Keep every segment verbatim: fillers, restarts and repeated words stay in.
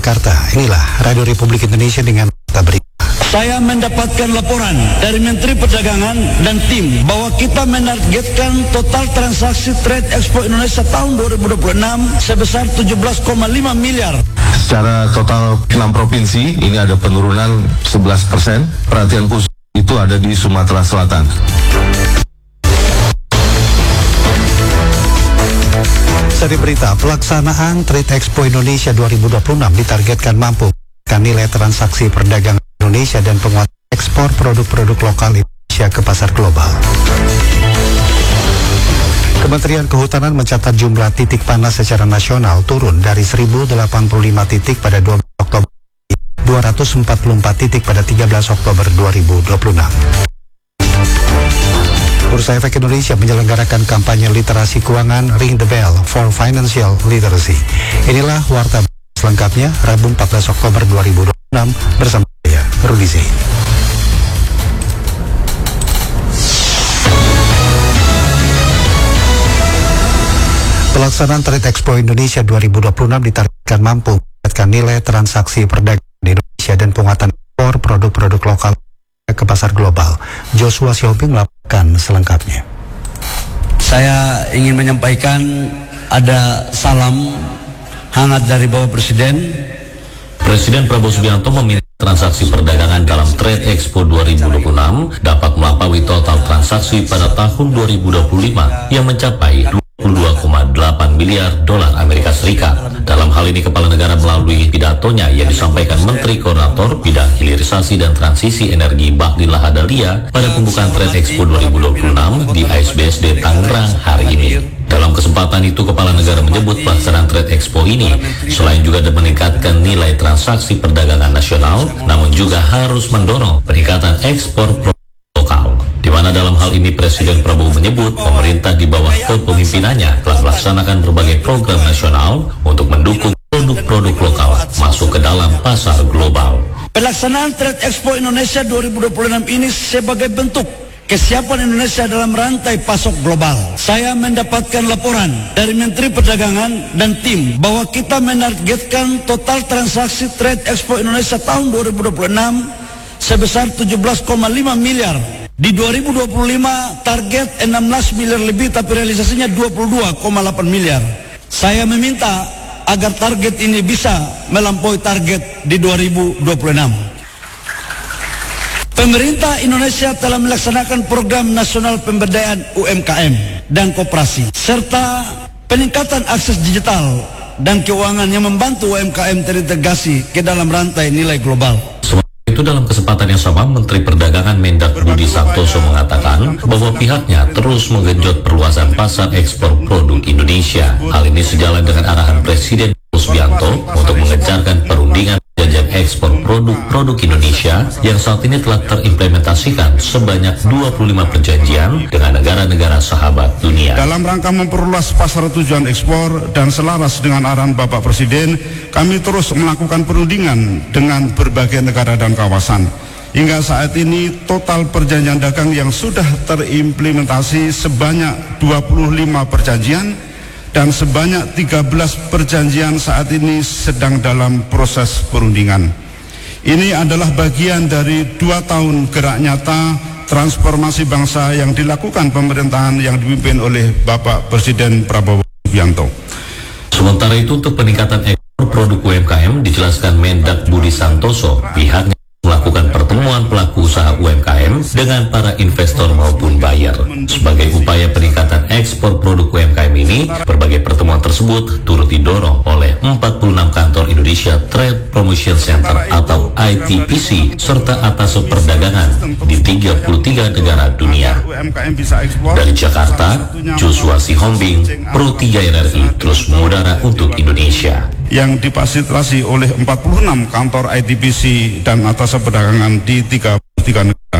Jakarta. Inilah Radio Republik Indonesia dengan berita. Saya mendapatkan laporan dari Menteri Perdagangan dan tim bahwa kita menargetkan total transaksi trade expo Indonesia tahun dua ribu dua puluh enam sebesar tujuh belas koma lima miliar. Secara total enam provinsi ini ada penurunan sebelas persen. Perhatian khusus itu ada di Sumatera Selatan. Seri berita, pelaksanaan Trade Expo Indonesia dua ribu dua puluh enam ditargetkan mampu menaikkan nilai transaksi perdagangan Indonesia dan penguatan ekspor produk-produk lokal Indonesia ke pasar global. Kementerian Kehutanan mencatat jumlah titik panas secara nasional turun dari seribu delapan puluh lima titik pada dua belas Oktober dua ratus empat puluh empat titik pada tiga belas Oktober dua ribu dua puluh enam. Bursa Efek Indonesia menyelenggarakan kampanye literasi keuangan Ring the Bell for Financial Literacy. Inilah warta selengkapnya Rabu empat belas Oktober dua ribu dua puluh enam bersama saya, Rudi Zain. Pelaksanaan Trade Expo Indonesia dua ribu dua puluh enam ditargetkan mampu meningkatkan nilai transaksi perdagangan di Indonesia dan penguatan ekspor produk-produk lokal ke pasar global. Joshua Sihombing melaporkan selengkapnya. Saya ingin menyampaikan ada salam hangat dari Bapak Presiden. Presiden Prabowo Subianto meminta transaksi perdagangan dalam Trade Expo dua ribu dua puluh enam dapat melampaui total transaksi pada tahun dua ribu dua puluh lima yang mencapai dua puluh dua koma delapan miliar dolar Amerika Serikat. Dalam hal ini Kepala Negara melalui pidatonya yang disampaikan Menteri Koordinator Bidang Hilirisasi dan Transisi Energi Bahlil Lahadalia pada pembukaan Trade Expo dua ribu dua puluh enam di A S B S D Tangerang hari ini. Dalam kesempatan itu Kepala Negara menyebut pelaksanaan Trade Expo ini selain juga meningkatkan nilai transaksi perdagangan nasional, namun juga harus mendorong peningkatan ekspor produk lokal. Di mana dalam hal ini Presiden Prabowo menyebut pemerintah di bawah kepemimpinannya telah melaksanakan berbagai program nasional untuk mendukung produk-produk lokal masuk ke dalam pasar global. Pelaksanaan Trade Expo Indonesia dua ribu dua puluh enam ini sebagai bentuk kesiapan Indonesia dalam rantai pasok global. Saya mendapatkan laporan dari Menteri Perdagangan dan tim bahwa kita menargetkan total transaksi Trade Expo Indonesia tahun dua ribu dua puluh enam sebesar tujuh belas koma lima miliar. Di dua ribu dua puluh lima target enam belas miliar lebih tapi realisasinya dua puluh dua koma delapan miliar. Saya meminta agar target ini bisa melampaui target di dua ribu dua puluh enam. Pemerintah Indonesia telah melaksanakan program nasional pemberdayaan U M K M dan koperasi serta peningkatan akses digital dan keuangan yang membantu U M K M terintegrasi ke dalam rantai nilai global. Itu dalam kesempatan yang sama Menteri Perdagangan Mendak Budi Santoso mengatakan bahwa pihaknya terus menggenjot perluasan pasar ekspor produk Indonesia. Hal ini sejalan dengan arahan Presiden Subianto untuk mengejarkan perundingan perjanjian ekspor produk-produk Indonesia yang saat ini telah terimplementasikan sebanyak dua puluh lima perjanjian dengan negara-negara sahabat dunia. Dalam rangka memperluas pasar tujuan ekspor dan selaras dengan arahan Bapak Presiden, kami terus melakukan perundingan dengan berbagai negara dan kawasan. Hingga saat ini total perjanjian dagang yang sudah terimplementasi sebanyak dua puluh lima perjanjian dan sebanyak tiga belas perjanjian saat ini sedang dalam proses perundingan. Ini adalah bagian dari dua tahun gerak nyata transformasi bangsa yang dilakukan pemerintahan yang dipimpin oleh Bapak Presiden Prabowo Subianto. Sementara itu untuk peningkatan ekspor produk U M K M dijelaskan Mendak Budi Santoso, pihaknya melakukan pertemuan pelaku usaha U M K M dengan para investor maupun buyer. Sebagai upaya peningkatan ekspor produk U M K M ini, berbagai pertemuan tersebut turut didorong oleh empat puluh enam kantor Indonesia Trade Promotion Center atau I T P C serta atas perdagangan di tiga puluh tiga negara dunia. Dari Jakarta, Joshua Sihombing, Pro tiga R R I terus mengudara untuk Indonesia. Yang difasilitasi oleh empat puluh enam kantor I T P C dan atas perdagangan di tiga puluh tiga negara.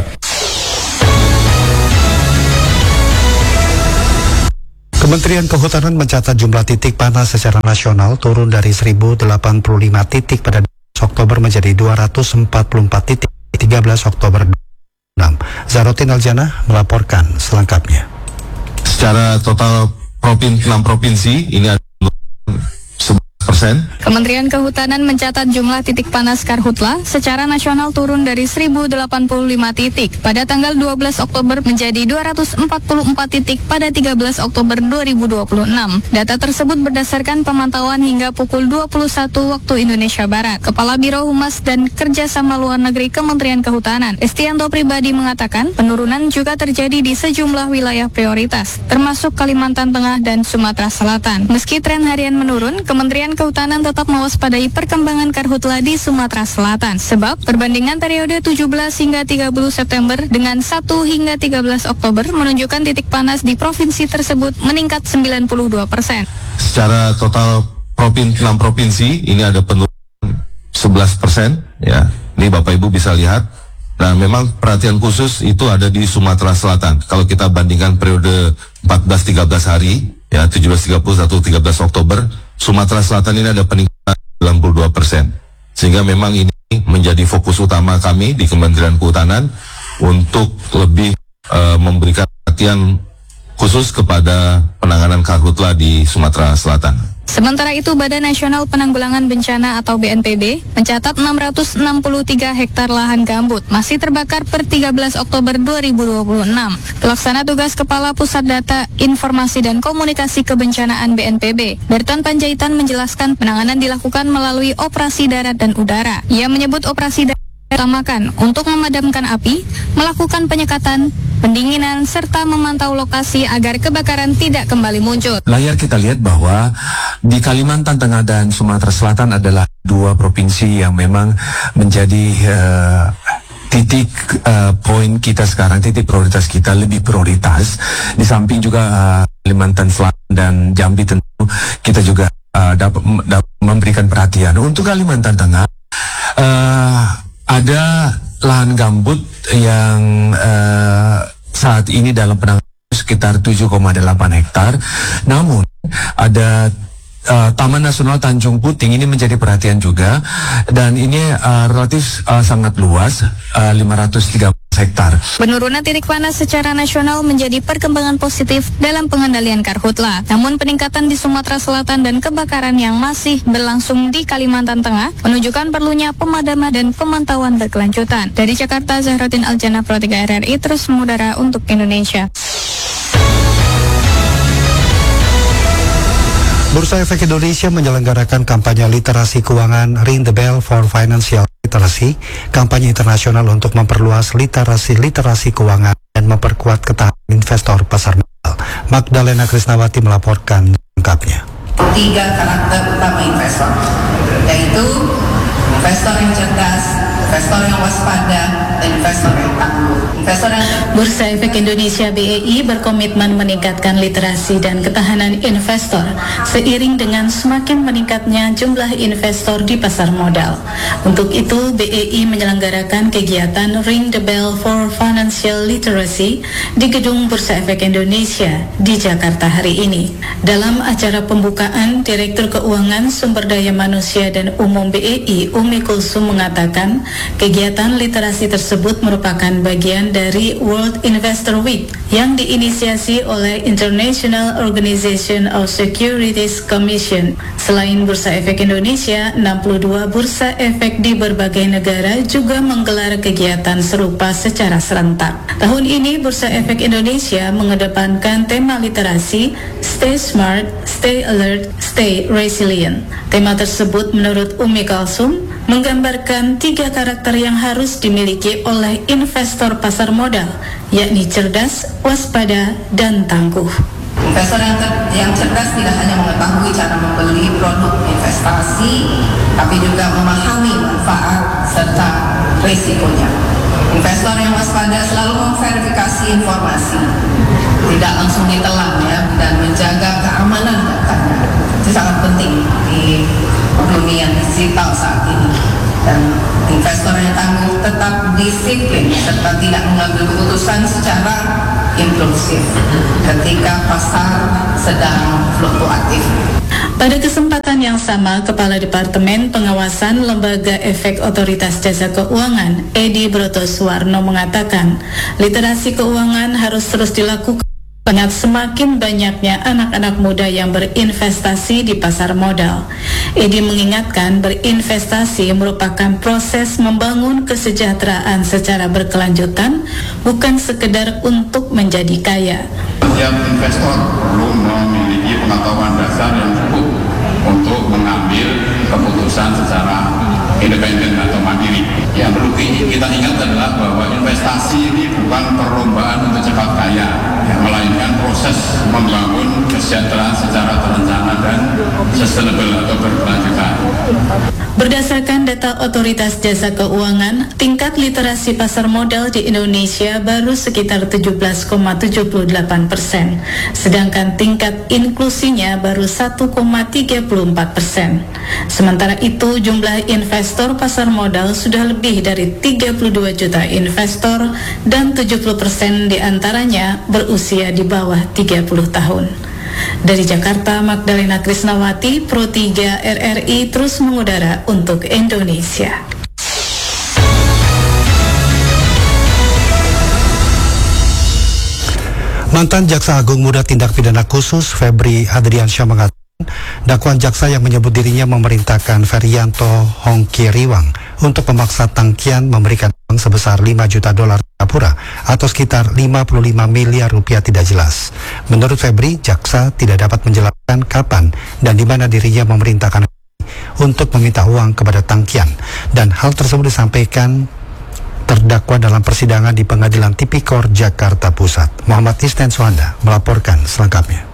Kementerian Kehutanan mencatat jumlah titik panas secara nasional turun dari seribu delapan puluh lima titik pada Oktober menjadi dua ratus empat puluh empat titik tiga belas Oktober dua ribu enam. Zarotin Aljana melaporkan selengkapnya. Secara total provinsi enam provinsi ini ada sebelas persen. persen. Kementerian Kehutanan mencatat jumlah titik panas karhutla secara nasional turun dari seribu delapan puluh lima titik pada tanggal dua belas Oktober menjadi dua ratus empat puluh empat titik pada tiga belas Oktober dua ribu dua puluh enam. Data tersebut berdasarkan pemantauan hingga pukul dua puluh satu waktu Indonesia Barat. Kepala Biro Humas dan Kerjasama Luar Negeri Kementerian Kehutanan, Estianto Pribadi mengatakan penurunan juga terjadi di sejumlah wilayah prioritas, termasuk Kalimantan Tengah dan Sumatera Selatan. Meski tren harian menurun, Kementerian Kehutanan tetap mewaspadai perkembangan karhutla di Sumatera Selatan. Sebab perbandingan periode tujuh belas hingga tiga puluh September dengan satu hingga tiga belas Oktober menunjukkan titik panas di provinsi tersebut meningkat sembilan puluh dua persen. Secara total propin, enam provinsi ini ada penurunan sebelas persen ya. Ini Bapak Ibu bisa lihat. Nah, memang perhatian khusus itu ada di Sumatera Selatan. Kalau kita bandingkan periode empat belas tiga belas hari ya, tujuh belas tiga puluh satu tiga belas Oktober, Sumatera Selatan ini ada peningkatan sembilan puluh dua persen. Sehingga memang ini menjadi fokus utama kami di Kementerian Kehutanan untuk lebih uh, memberikan perhatian khusus kepada penanganan karhutla di Sumatera Selatan. Sementara itu, Badan Nasional Penanggulangan Bencana atau B N P B mencatat enam ratus enam puluh tiga hektar lahan gambut masih terbakar per tiga belas Oktober dua ribu dua puluh enam. Pelaksana tugas Kepala Pusat Data, Informasi dan Komunikasi Kebencanaan B N P B, Berton Panjaitan menjelaskan penanganan dilakukan melalui operasi darat dan udara. Ia menyebut operasi darat utamakan untuk memadamkan api, melakukan penyekatan, pendinginan, serta memantau lokasi agar kebakaran tidak kembali muncul. Layar kita lihat bahwa di Kalimantan Tengah dan Sumatera Selatan adalah dua provinsi yang memang menjadi uh, titik uh, poin kita sekarang, titik prioritas kita lebih prioritas. Di samping juga uh, Kalimantan Selatan dan Jambi tentu kita juga uh, dapat, dapat memberikan perhatian. Untuk Kalimantan Tengah, uh, ada lahan gambut yang uh, saat ini dalam penanganan sekitar tujuh koma delapan hektar. Namun ada uh, Taman Nasional Tanjung Puting ini menjadi perhatian juga, dan ini uh, relatif uh, sangat luas, uh, lima ratus tiga belas hektar. Penurunan titik panas secara nasional menjadi perkembangan positif dalam pengendalian karhutla. Namun peningkatan di Sumatera Selatan dan kebakaran yang masih berlangsung di Kalimantan Tengah menunjukkan perlunya pemadaman dan pemantauan berkelanjutan. Dari Jakarta, Zahrotin Aljana, Pro tiga R R I, terus mengudara untuk Indonesia. Bursa Efek Indonesia menyelenggarakan kampanye literasi keuangan Ring the Bell for Financial Literacy, kampanye internasional untuk memperluas literasi-literasi keuangan dan memperkuat ketahanan investor pasar modal. Magdalena Krisnawati melaporkan lengkapnya. Tiga karakter utama investor, yaitu investor yang cerdas, investor yang waspada, dan investor yang tangguh. Investor yang Bursa Efek Indonesia B E I berkomitmen meningkatkan literasi dan ketahanan investor seiring dengan semakin meningkatnya jumlah investor di pasar modal. Untuk itu, B E I menyelenggarakan kegiatan Ring the Bell for Financial Literacy di Gedung Bursa Efek Indonesia di Jakarta hari ini. Dalam acara pembukaan, Direktur Keuangan Sumber Daya Manusia dan Umum B E I, Umi Kulsum, mengatakan kegiatan literasi tersebut merupakan bagian dari World Investor Week yang diinisiasi oleh International Organization of Securities Commission. Selain Bursa Efek Indonesia, enam puluh dua bursa efek di berbagai negara juga menggelar kegiatan serupa secara serentak. Tahun ini Bursa Efek Indonesia mengedepankan tema literasi Stay Smart, Stay Alert, Stay Resilient. Tema tersebut menurut Umi Kulsum menggambarkan tiga karakter yang harus dimiliki oleh investor pasar modal, yakni cerdas, waspada, dan tangguh. Investor yang, yang cerdas tidak hanya mengetahui cara membeli produk investasi, tapi juga memahami manfaat serta risikonya. Investor yang waspada selalu memverifikasi informasi, tidak langsung ditelan ya, dan menjaga keamanan datanya. Itu sangat penting di dunia digital saat ini. Dan investor yang tangguh tetap disiplin serta tidak mengambil keputusan secara impulsif ketika pasar sedang fluktuatif. Pada kesempatan yang sama, Kepala Departemen Pengawasan Lembaga Efek Otoritas Jasa Keuangan, Edi Broto Suwarno, mengatakan literasi keuangan harus terus dilakukan mengingat semakin banyaknya anak-anak muda yang berinvestasi di pasar modal. Edi mengingatkan berinvestasi merupakan proses membangun kesejahteraan secara berkelanjutan, bukan sekedar untuk menjadi kaya. Setiap investor perlu memiliki pengetahuan dasar yang cukup untuk mengambil keputusan secara independen atau mandiri. Yang perlu kita ingat adalah bahwa investasi ini bukan perlombaan untuk cepat kaya, melainkan proses membangun kesejahteraan secara terencana dan sustainable atau berkelanjutan. Berdasarkan data Otoritas Jasa Keuangan, tingkat literasi pasar modal di Indonesia baru sekitar tujuh belas koma tujuh delapan persen, sedangkan tingkat inklusinya baru satu koma tiga empat persen. Sementara itu, jumlah investor pasar modal sudah lebih dari tiga puluh dua juta investor dan tujuh puluh persen diantaranya berusia di bawah tiga puluh tahun. Dari Jakarta, Magdalena Krisnawati, Pro tiga R R I terus mengudara untuk Indonesia. Mantan Jaksa Agung Muda Tindak Pidana Khusus Febri Adriansyah mengatakan dakwaan jaksa yang menyebut dirinya memerintahkan Ferianto Hongkiriwang untuk memaksa Tangkian memberikan uang sebesar lima juta dolar Singapura atau sekitar lima puluh lima miliar rupiah tidak jelas. Menurut Febri, jaksa tidak dapat menjelaskan kapan dan di mana dirinya memerintahkan untuk meminta uang kepada Tangkian, dan hal tersebut disampaikan terdakwa dalam persidangan di Pengadilan Tipikor Jakarta Pusat. Muhammad Isten Suhanda melaporkan selengkapnya.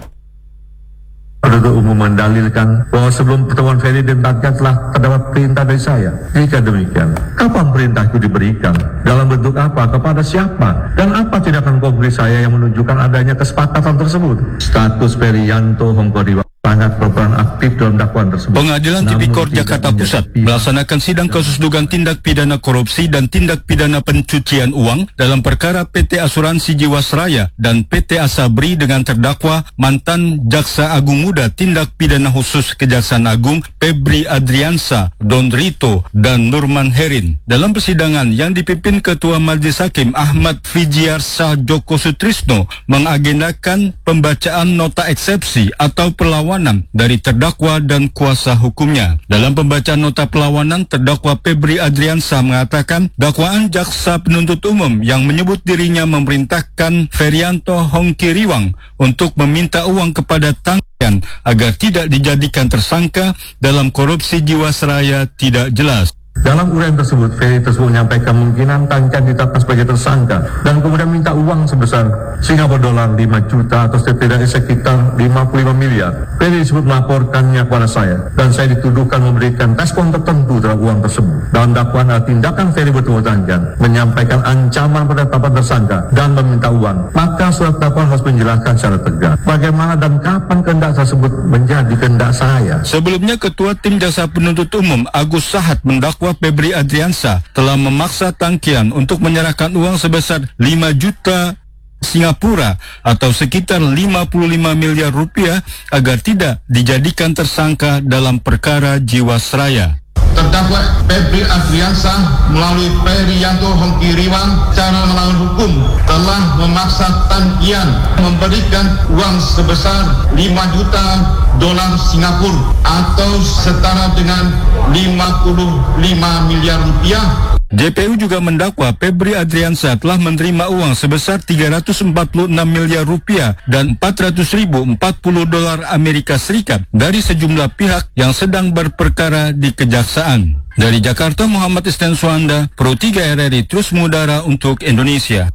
Penuntut umum mendalilkan bahwa sebelum pertemuan Ferry dan Tangkian telah terdapat perintah dari saya. Jika demikian, kapan perintah itu diberikan? Dalam bentuk apa? Kepada siapa? Dan apa tindakan konkret saya yang menunjukkan adanya kesepakatan tersebut? Status Ferianto Hongkiriwang sangat berperan aktif dalam dakwaan tersebut. Pengadilan Tipikor Jakarta Pusat melaksanakan sidang kasus dugaan tindak pidana korupsi dan tindak pidana pencucian uang dalam perkara P T Asuransi Jiwasraya dan P T Asabri dengan terdakwa mantan Jaksa Agung Muda Tindak Pidana Khusus Kejaksaan Agung Febri Adriansyah, Don Rito, dan Nurman Herin. Dalam persidangan yang dipimpin Ketua Majelis Hakim Ahmad Fijiarsah Joko Sutrisno mengagendakan pembacaan nota eksepsi atau perlawanan dari terdakwa dan kuasa hukumnya. Dalam pembacaan nota perlawanan, terdakwa Febri Adriansyah mengatakan dakwaan jaksa penuntut umum yang menyebut dirinya memerintahkan Ferianto Hongkiriwang untuk meminta uang kepada Tangkian agar tidak dijadikan tersangka dalam korupsi Jiwasraya tidak jelas. Dalam uraian tersebut, Ferry tersebut menyampaikan kemungkinan Tangkian ditetapkan sebagai tersangka dan kemudian minta uang sebesar Singapura dolar lima juta atau setidaknya sekitar lima puluh lima miliar. Ferry disebut melaporkannya kepada saya dan saya dituduhkan memberikan respon tertentu terhadap uang tersebut. Dalam dakwaan ada tindakan Ferry bertemu Tangkian, menyampaikan ancaman penetapan tersangka dan meminta uang. Maka surat dakwaan harus menjelaskan secara tegas bagaimana dan kapan kehendak tersebut menjadi kehendak saya. Sebelumnya, Ketua Tim Jaksa Penuntut Umum Agus Sahat mendakwa Febri Adriansyah telah memaksa Tangkian untuk menyerahkan uang sebesar lima juta Singapura atau sekitar lima puluh lima miliar rupiah agar tidak dijadikan tersangka dalam perkara Jiwasraya. Terdakwa Febri Adriansyah melalui Ferianto Hongkiriwang secara melawan hukum telah memaksa Tangkian memberikan uang sebesar lima juta dolar Singapura atau setara dengan lima puluh lima miliar rupiah. J P U juga mendakwa Febri Adriansyah telah menerima uang sebesar tiga ratus empat puluh enam miliar rupiah dan empat ratus ribu empat puluh dolar Amerika Serikat dari sejumlah pihak yang sedang berperkara di kejaksaan. Dari Jakarta, Muhammad Isten Suhanda, Pro tiga R R I terus mengudara untuk Indonesia.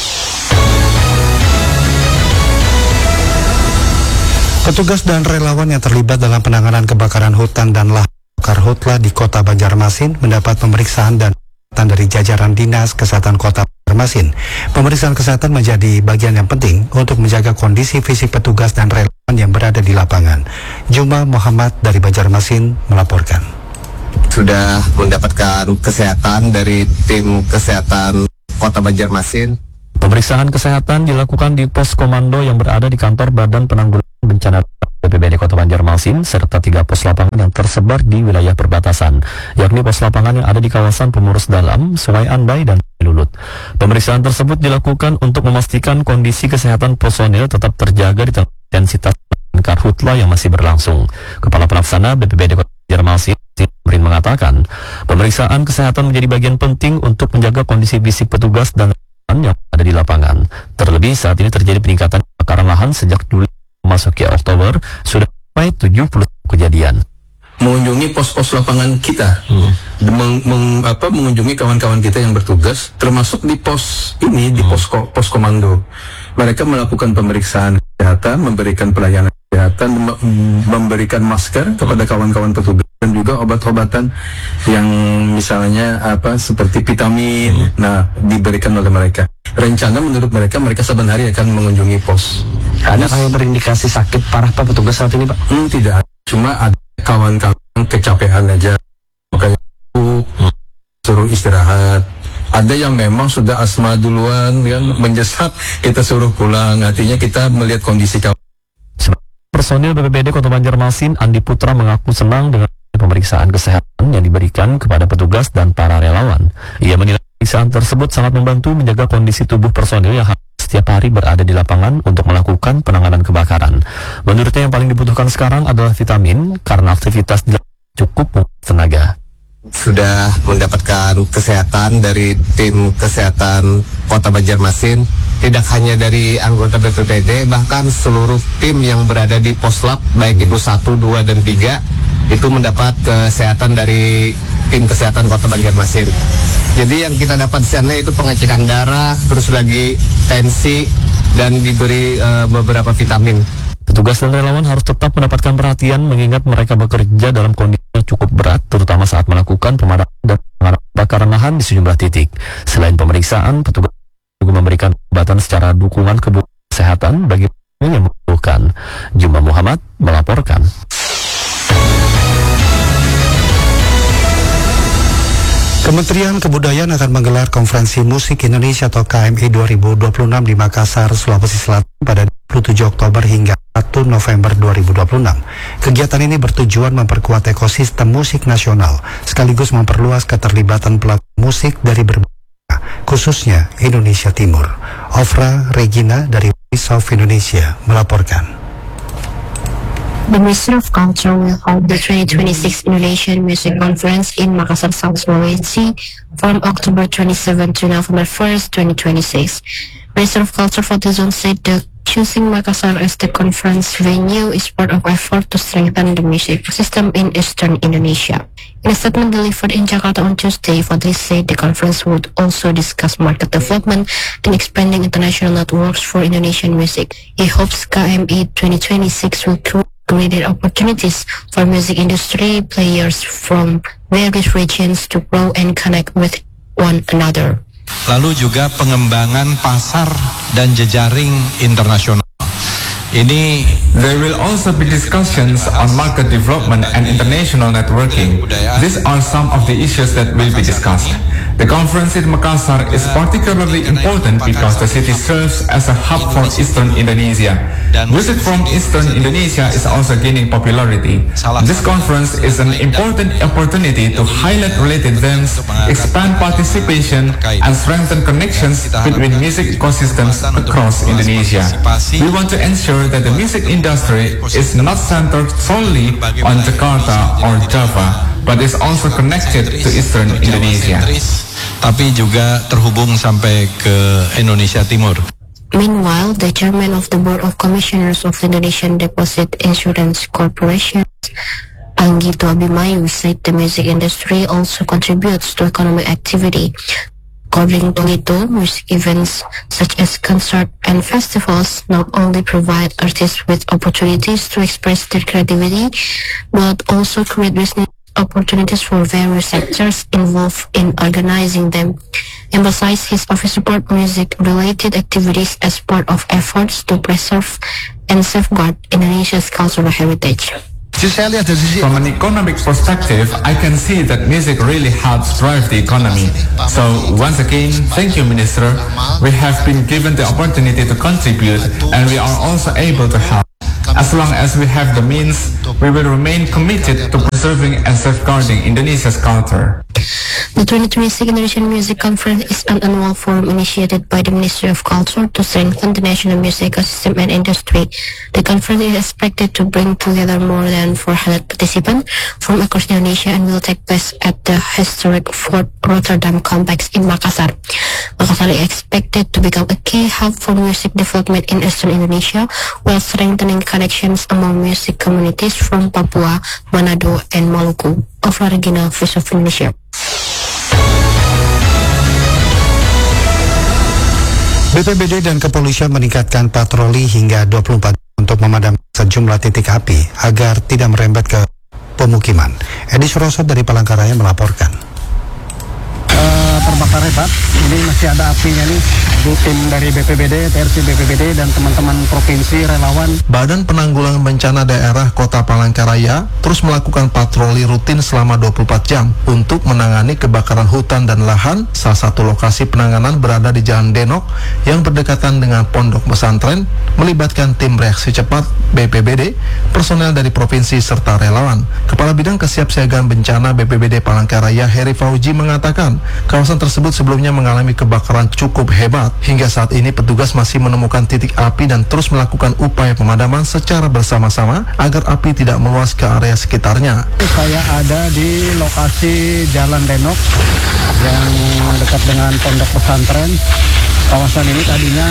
Petugas dan relawan yang terlibat dalam penanganan kebakaran hutan dan lahan Karhutla di Kota Banjarmasin mendapat pemeriksaan dan dari jajaran Dinas Kesehatan Kota Banjarmasin. Pemeriksaan kesehatan menjadi bagian yang penting untuk menjaga kondisi fisik petugas dan relawan yang berada di lapangan. Juma Muhammad dari Banjarmasin melaporkan. Sudah mendapatkan kesehatan dari tim kesehatan Kota Banjarmasin. Pemeriksaan kesehatan dilakukan di pos komando yang berada di kantor Badan Penanggulangan Bencana B P B D Kota Banjarmasin serta tiga pos lapangan yang tersebar di wilayah perbatasan, yakni pos lapangan yang ada di kawasan Pemurus Dalam, Sungai Andai, dan Lulut. Pemeriksaan tersebut dilakukan untuk memastikan kondisi kesehatan personil tetap terjaga di tengah intensitas Karhutla yang masih berlangsung. Kepala Pelaksana B P B D Kota Banjarmasin Rin mengatakan, pemeriksaan kesehatan menjadi bagian penting untuk menjaga kondisi fisik petugas dan yang ada di lapangan. Terlebih saat ini terjadi peningkatan kebakaran lahan sejak Juli memasuki Oktober, sudah sampai tujuh puluh kejadian. Mengunjungi pos-pos lapangan kita, hmm. meng, meng, apa, mengunjungi kawan-kawan kita yang bertugas, termasuk di pos ini, di pos, pos komando. Mereka melakukan pemeriksaan kesehatan, memberikan pelayanan kesehatan, memberikan masker kepada kawan-kawan petugas, dan juga obat-obatan yang misalnya apa seperti vitamin, nah diberikan oleh mereka. Rencana menurut mereka, mereka saban hari akan mengunjungi pos. Ada yang berindikasi sakit parah Pak petugas saat ini Pak? Hmm, tidak, cuma ada kawan-kawan kecapean aja, makanya suruh istirahat. Ada yang memang sudah asma duluan, yang mendesak, kita suruh pulang. Artinya kita melihat kondisi kawan. Personil B P B D Kota Banjarmasin Andi Putra mengaku senang dengan pemeriksaan kesehatan yang diberikan kepada petugas dan para relawan. Ia menilai pemeriksaan tersebut sangat membantu menjaga kondisi tubuh personil yang setiap hari berada di lapangan untuk melakukan penanganan kebakaran. Menurutnya yang paling dibutuhkan sekarang adalah vitamin karena aktivitas cukup tenaga. Sudah mendapatkan kesehatan dari tim kesehatan Kota Banjarmasin, tidak hanya dari anggota B P B D, bahkan seluruh tim yang berada di Poslab, baik itu satu, dua, dan tiga, itu mendapat kesehatan dari tim kesehatan Kota Banjarmasin. Jadi yang kita dapat di sana itu pengecekan darah, terus lagi tensi, dan diberi uh, beberapa vitamin. Petugas dan relawan harus tetap mendapatkan perhatian mengingat mereka bekerja dalam kondisi yang cukup berat, terutama saat melakukan pemadaman dan penanganan kebakaran lahan di sejumlah titik. Selain pemeriksaan, petugas juga memberikan obatan secara dukungan kebutuhan kesehatan bagi yang membutuhkan. Juma Muhammad melaporkan. Kementerian Kebudayaan akan menggelar Konferensi Musik Indonesia atau K M I dua ribu dua puluh enam di Makassar, Sulawesi Selatan pada dua puluh tujuh Oktober hingga satu November dua ribu dua puluh enam. Kegiatan ini bertujuan memperkuat ekosistem musik nasional, sekaligus memperluas keterlibatan pelaku musik dari berbagai negara, khususnya Indonesia Timur. Ofra Regina dari Voice of Indonesia melaporkan. The Ministry of Culture will hold the twenty twenty-six Indonesian Music Conference in Makassar, South Sulawesi from October twenty-seventh to November first, twenty twenty-six. Minister of Culture Fadlizon said that choosing Makassar as the conference venue is part of effort to strengthen the music system in Eastern Indonesia. In a statement delivered in Jakarta on Tuesday, Fadli said the conference would also discuss market development and expanding international networks for Indonesian music. He hopes K M I twenty twenty-six will create greater opportunities for music industry players from various regions to grow and connect with one another. Lalu juga pengembangan pasar dan jejaring internasional. Ini there will also be discussions on market development and international networking. These are some of the issues that will be discussed. The conference in Makassar is particularly important because the city serves as a hub for Eastern Indonesia. Music from Eastern Indonesia is also gaining popularity. This conference is an important opportunity to highlight related events, expand participation, and strengthen connections between music ecosystems across Indonesia. We want to ensure that the music industry is not centered solely on Jakarta or Java, but is also connected to Eastern Indonesia. Tapi juga terhubung sampai ke Indonesia Timur. Meanwhile, the chairman of the Board of Commissioners of the Indonesian Deposit Insurance Corporation, Anggito Abimayu, said the music industry also contributes to economic activity. According to Anggito, music events such as concerts and festivals not only provide artists with opportunities to express their creativity, but also create business opportunities for various sectors involved in organizing them. Emphasize his office support music-related activities as part of efforts to preserve and safeguard Indonesia's cultural heritage. From an economic perspective, I can see that music really helps drive the economy. So once again, thank you, Minister. We have been given the opportunity to contribute, and we are also able to help. As long as we have the means, we will remain committed to preserving and safeguarding Indonesia's culture. The twenty twenty-six Indonesian Music Conference is an annual forum initiated by the Ministry of Culture to strengthen the national music ecosystem and industry. The conference is expected to bring together more than four hundred participants from across Indonesia and will take place at the historic Fort Rotterdam complex in Makassar. Makassar is expected to become a key hub for music development in Eastern Indonesia while strengthening connections among music communities from Papua, Manado, and Maluku of Regina Voice of Indonesia. B P B D dan kepolisian meningkatkan patroli hingga dua puluh empat jam untuk memadamkan sejumlah titik api agar tidak merembet ke pemukiman. Edi Surosot dari Palangkaraya melaporkan. Uh, terbakar hebat, ini masih ada apinya nih. Tim dari B P B D, T R C B P B D dan teman-teman provinsi relawan. Badan Penanggulangan Bencana Daerah Kota Palangkaraya terus melakukan patroli rutin selama dua puluh empat jam untuk menangani kebakaran hutan dan lahan. Salah satu lokasi penanganan berada di Jalan Denok yang berdekatan dengan pondok pesantren, melibatkan tim reaksi cepat B P B D, personel dari provinsi serta relawan. Kepala Bidang Kesiapsiagaan Bencana B P B D Palangkaraya Heri Fauji mengatakan, kawasan tersebut sebelumnya mengalami kebakaran cukup hebat. Hingga saat ini petugas masih menemukan titik api dan terus melakukan upaya pemadaman secara bersama-sama agar api tidak meluas ke area sekitarnya. Saya ada di lokasi Jalan Denok yang dekat dengan pondok pesantren. Kawasan ini tadinya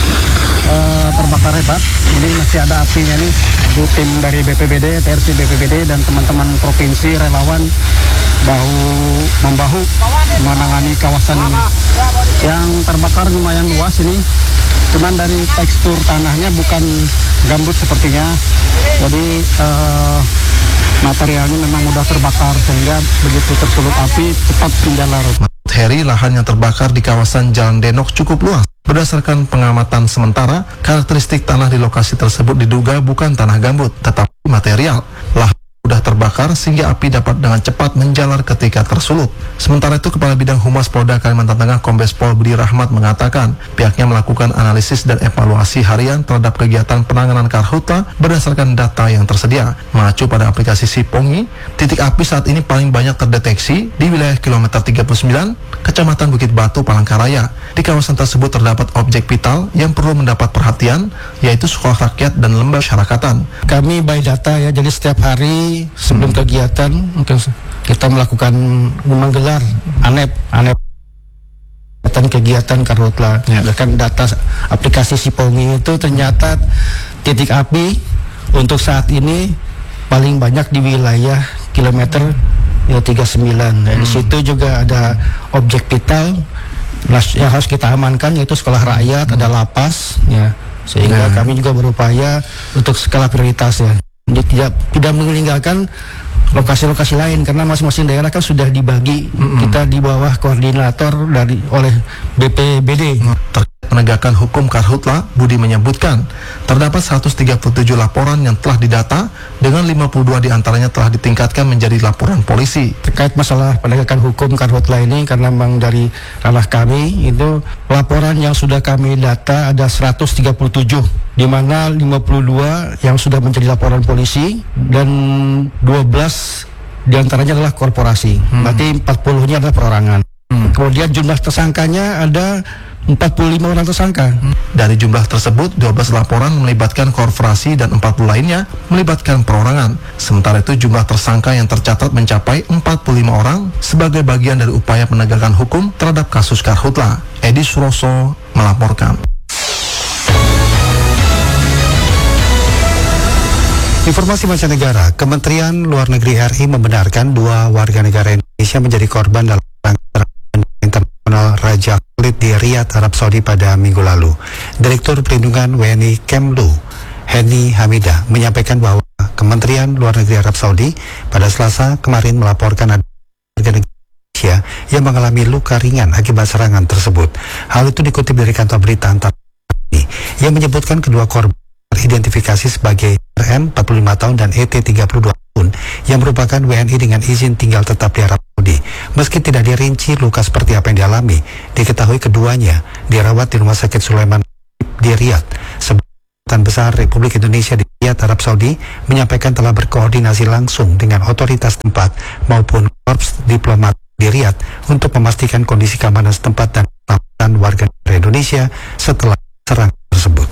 uh, terbakar hebat. Ini masih ada apinya nih. Tim dari B P B D, T R C B P B D dan teman-teman provinsi relawan bahu membahu menangani kawasan ini. Yang terbakar lumayan luas ini, cuman dari tekstur tanahnya bukan gambut sepertinya, jadi uh, materialnya memang mudah terbakar sehingga begitu tersulut api cepat menjalar. Heri, lahan yang terbakar di kawasan Jalan Denok cukup luas. Berdasarkan pengamatan sementara, karakteristik tanah di lokasi tersebut diduga bukan tanah gambut, tetapi material. Lahan sudah terbakar sehingga api dapat dengan cepat menjalar ketika tersulut. Sementara itu, Kepala Bidang Humas Polda Kalimantan Tengah Kombes Pol Budi Rahmat mengatakan pihaknya melakukan analisis dan evaluasi harian terhadap kegiatan penanganan karhutla berdasarkan data yang tersedia. Mengacu pada aplikasi Sipongi, titik api saat ini paling banyak terdeteksi di wilayah kilometer tiga puluh sembilan, Kecamatan Bukit Batu, Palangkaraya. Di kawasan tersebut terdapat objek vital yang perlu mendapat perhatian, yaitu sekolah rakyat dan lembaga masyarakatan. Kami by data ya, jadi setiap hari sebelum kegiatan kita melakukan menggelar ANEP ANEP kegiatan karhutla. Ya. Bahkan data aplikasi Sipongi itu ternyata titik api untuk saat ini paling banyak di wilayah kilometer ya, tiga puluh sembilan. Nah, hmm. Di situ juga ada objek vital yang harus kita amankan, yaitu sekolah rakyat, hmm. ada lapas ya. Sehingga nah. kami juga berupaya untuk skala prioritas ya. Jadi tidak tidak meninggalkan lokasi-lokasi lain karena masing-masing daerah kan sudah dibagi. Mm-hmm. Kita di bawah koordinator dari oleh B P B D. Terkait penegakan hukum karhutla, Budi menyebutkan terdapat seratus tiga puluh tujuh laporan yang telah didata dengan lima puluh dua diantaranya telah ditingkatkan menjadi laporan polisi. Terkait masalah penegakan hukum karhutla ini, karena memang dari ranah kami itu laporan yang sudah kami data ada seratus tiga puluh tujuh, di mana lima puluh dua yang sudah menjadi laporan polisi dan dua belas diantaranya adalah korporasi. Hmm. Berarti empat puluh-nya adalah perorangan. Hmm. Kemudian jumlah tersangkanya ada empat puluh lima orang tersangka. Hmm. Dari jumlah tersebut, dua belas laporan melibatkan korporasi dan empat puluh lainnya melibatkan perorangan. Sementara itu jumlah tersangka yang tercatat mencapai empat puluh lima orang sebagai bagian dari upaya penegakan hukum terhadap kasus karhutla. Edi Suroso melaporkan. Informasi mancanegara, Kementerian Luar Negeri R I membenarkan dua warga negara Indonesia menjadi korban dalam serangan internasional Raja Khalid di Riyadh, Arab Saudi pada minggu lalu. Direktur Perlindungan W N I Kemlu, Heni Hamidah, menyampaikan bahwa Kementerian Luar Negeri Arab Saudi pada Selasa kemarin melaporkan ada warga negara Indonesia yang mengalami luka ringan akibat serangan tersebut. Hal itu dikutip dari kantor berita antar yang menyebutkan kedua korban teridentifikasi sebagai R M empat puluh lima tahun dan E T tiga puluh dua tahun yang merupakan W N I dengan izin tinggal tetap di Arab Saudi. Meski tidak dirinci luka seperti apa yang dialami, diketahui keduanya dirawat di Rumah Sakit Sulaiman di Riyadh. Kedutaan Besar Republik Indonesia di Riyadh, Arab Saudi menyampaikan telah berkoordinasi langsung dengan otoritas tempat maupun korps diplomat di Riyadh untuk memastikan kondisi keamanan setempat dan keselamatan warga negara Indonesia setelah serangan tersebut.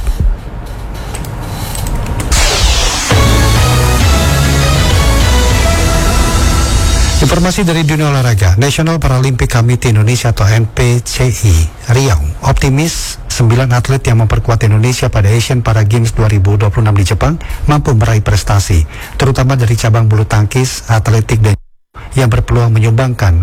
Informasi dari dunia olahraga, National Paralympic Committee Indonesia atau N P C I Riau optimis sembilan atlet yang memperkuat Indonesia pada Asian Para Games dua ribu dua puluh enam di Jepang mampu meraih prestasi, terutama dari cabang bulu tangkis, atletik, dan yang berpeluang menyumbangkan.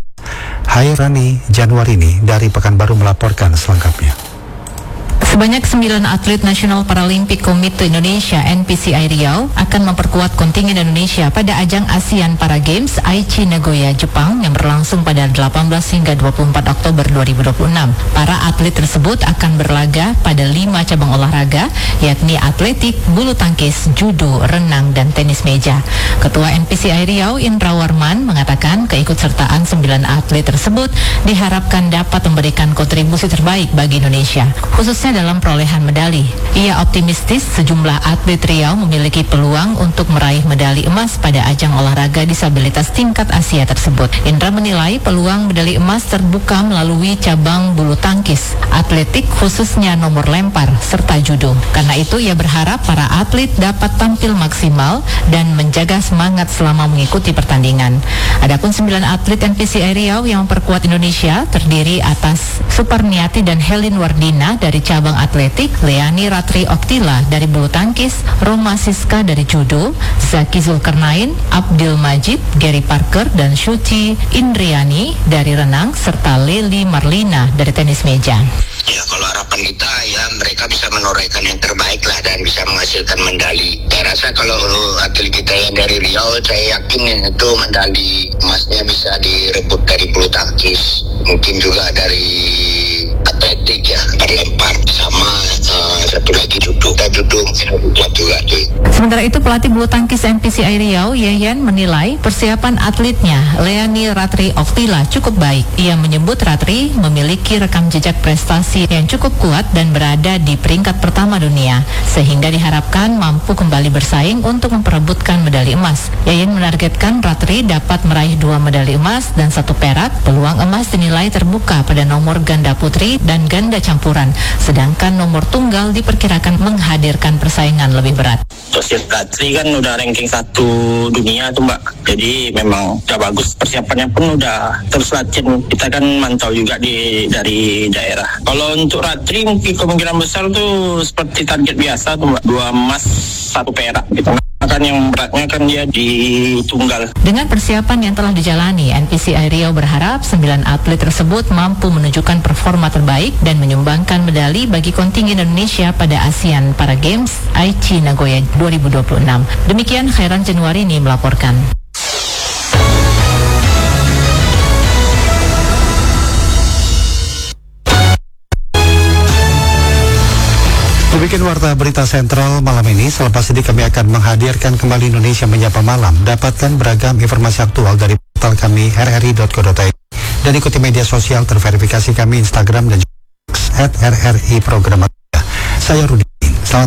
Hairani Januarini dari Pekanbaru melaporkan selengkapnya. Sebanyak sembilan atlet National Paralympic Committee Indonesia N P C I Riau akan memperkuat kontingen Indonesia pada ajang ASEAN Para Games Aichi Nagoya, Jepang yang berlangsung pada delapan belas hingga dua puluh empat Oktober dua ribu dua puluh enam. Para atlet tersebut akan berlaga pada lima cabang olahraga, yakni atletik, bulu tangkis, judo, renang, dan tenis meja. Ketua N P C I Riau Indra Warman mengatakan keikutsertaan sembilan atlet tersebut diharapkan dapat memberikan kontribusi terbaik bagi Indonesia, khususnya dalam perolehan medali. Ia optimistis sejumlah atlet Riau memiliki peluang untuk meraih medali emas pada ajang olahraga disabilitas tingkat Asia tersebut. Indra menilai peluang medali emas terbuka melalui cabang bulu tangkis, atletik khususnya nomor lempar, serta judo. Karena itu ia berharap para atlet dapat tampil maksimal dan menjaga semangat selama mengikuti pertandingan. Adapun sembilan atlet N P C I Riau yang memperkuat Indonesia terdiri atas Suparniati dan Helin Wardina dari cabang atletik, Leani Ratri Oktila dari bulu tangkis, Roma Siska dari judo, Zaki Zulkarnain, Abdul Majid, Gary Parker, dan Syuci Indriani dari renang, serta Leli Marlina dari tenis meja. Ya, kalau harapan kita ya mereka bisa menorehkan yang terbaik lah dan bisa menghasilkan medali. Saya rasa kalau atlet kita yang dari Riau, saya yakin itu medali emasnya bisa direbut dari bulu tangkis, mungkin juga dari atletik ya, berlempar, sama uh, satu lagi judo. Dan judo kuat juga tuh. Sementara itu pelatih bulu tangkis N P C I Riau, Yeyen, menilai persiapan atletnya Leani Ratri Oktila cukup baik. Ia menyebut Ratri memiliki rekam jejak prestasi yang cukup kuat dan berada di peringkat pertama dunia, sehingga diharapkan mampu kembali bersaing untuk memperebutkan medali emas. Yeyen menargetkan Ratri dapat meraih dua medali emas dan satu perak. Peluang emas dinilai terbuka pada nomor ganda putri dan ganda campuran, sedangkan nomor tunggal diperkirakan menghadirkan persaingan lebih berat. Sosial Ratri kan udah ranking satu dunia tuh Mbak, jadi memang udah bagus, persiapannya pun udah terus latihan. Kita kan mantau juga di dari daerah. Kalau untuk Ratri mungkin kemungkinan besar tuh seperti target biasa tuh Mbak, dua emas satu perak gitu. Kan yang beratnya kan dia di tunggal. Dengan persiapan yang telah dijalani, N P C I Riau berharap sembilan atlet tersebut mampu menunjukkan performa terbaik dan menyumbangkan medali bagi kontingen Indonesia pada ASEAN Para Games Aichi Nagoya dua ribu dua puluh enam. Demikian Khairan Januarini melaporkan. Demikian warta berita sentral malam ini. Selepas ini kami akan menghadirkan kembali Indonesia Menyapa Malam. Dapatkan beragam informasi aktual dari portal kami r r i dot co dot i d dan ikuti media sosial terverifikasi kami Instagram dan juga at r r i program. Saya Rudi.